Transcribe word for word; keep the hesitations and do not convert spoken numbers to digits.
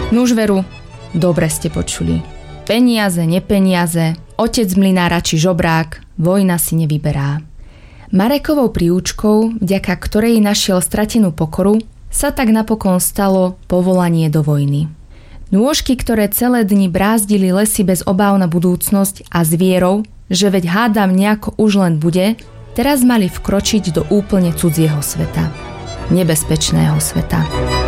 Nuž veru, dobre ste počuli. Peniaze, nepeniaze, otec mlynára či žobrák, vojna si nevyberá. Marekovou príučkou, vďaka ktorej našiel stratenú pokoru, sa tak napokon stalo povolanie do vojny. Nôžky, ktoré celé dni brázdili lesy bez obáv na budúcnosť a s vierou, že veď hádam nejako už len bude, teraz mali vkročiť do úplne cudzieho sveta. Nebezpečného sveta.